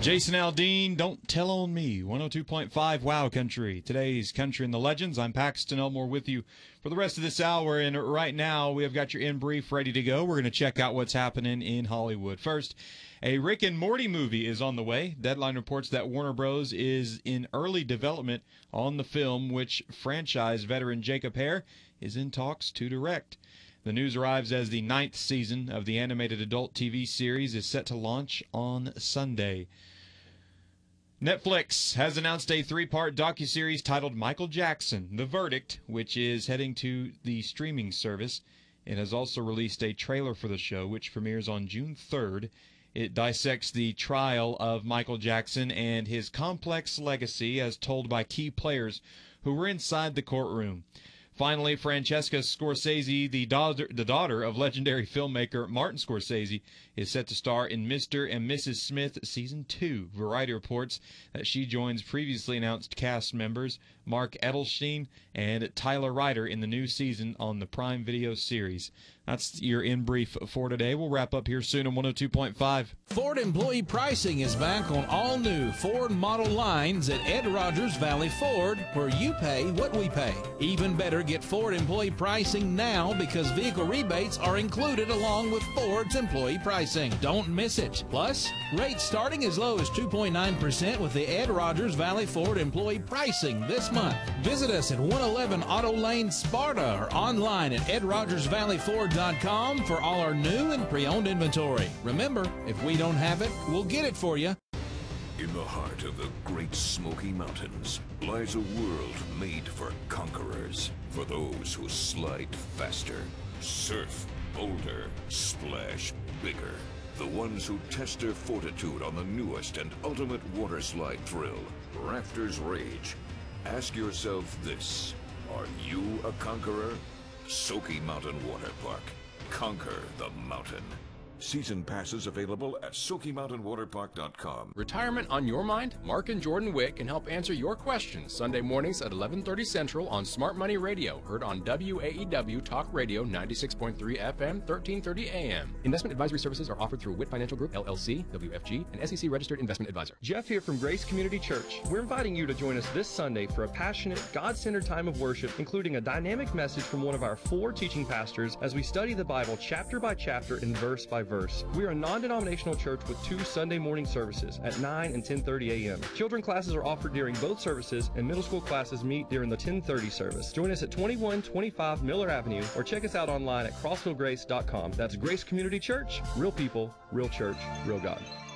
Jason Aldean, Don't Tell on Me, 102.5 Wow Country. Today's Country and the Legends. I'm Paxton Elmore with you for the rest of this hour, and right now we have got your In Brief ready to go. We're going to check out what's happening in Hollywood. First, a Rick and Morty movie is on the way. Deadline reports that Warner Bros. Is in early development on the film, which franchise veteran Jacob Hare is in talks to direct. The news arrives as the 9th season of the animated adult TV series is set to launch on Sunday. Netflix has announced a 3-part docuseries titled Michael Jackson, The Verdict, which is heading to the streaming service. It has also released a trailer for the show, which premieres on June 3rd. It dissects the trial of Michael Jackson and his complex legacy as told by key players who were inside the courtroom. Finally, Francesca Scorsese, the daughter of legendary filmmaker Martin Scorsese, is set to star in Mr. and Mrs. Smith Season 2. Variety reports that she joins previously announced cast members Mark Edelstein and Tyler Ryder in the new season on the Prime Video series. That's your In Brief for today. We'll wrap up here soon on 102.5. Ford employee pricing is back on all new Ford model lines at Ed Rogers Valley Ford, where you pay what we pay. Even better, get Ford employee pricing now because vehicle rebates are included along with Ford's employee pricing. Don't miss it. Plus, rates starting as low as 2.9% with the Ed Rogers Valley Ford employee pricing this month. Visit us at 111 Auto Lane, Sparta, or online at edrogersvalleyford.com for all our new and pre-owned inventory. Remember, if we don't have it, we'll get it for you. In the heart of the Great Smoky Mountains lies a world made for conquerors, for those who slide faster, surf bolder, splash bigger, the ones who test their fortitude on the newest and ultimate water slide thrill, Rafters Rage. Ask yourself this: are you a conqueror? Smoky Mountain Water Park. Conquer the mountain. Season passes available at SmokyMountainWaterPark.com. Retirement on your mind? Mark and Jordan Wick can help answer your questions Sunday mornings at 11:30 Central on Smart Money Radio, heard on WAEW Talk Radio 96.3 FM, 1330 AM. Investment advisory services are offered through WIT Financial Group, LLC, WFG, an SEC registered investment advisor. Jeff here from Grace Community Church. We're inviting you to join us this Sunday for a passionate, God-centered time of worship, including a dynamic message from one of our 4 teaching pastors as we study the Bible chapter by chapter and verse by verse. We are a non-denominational church with 2 Sunday morning services at 9 and 10:30 a.m. Children classes are offered during both services, and middle school classes meet during the 10:30 service. Join us at 2125 Miller Avenue or check us out online at crossvillegrace.com. That's Grace Community Church, real people, real church, real God.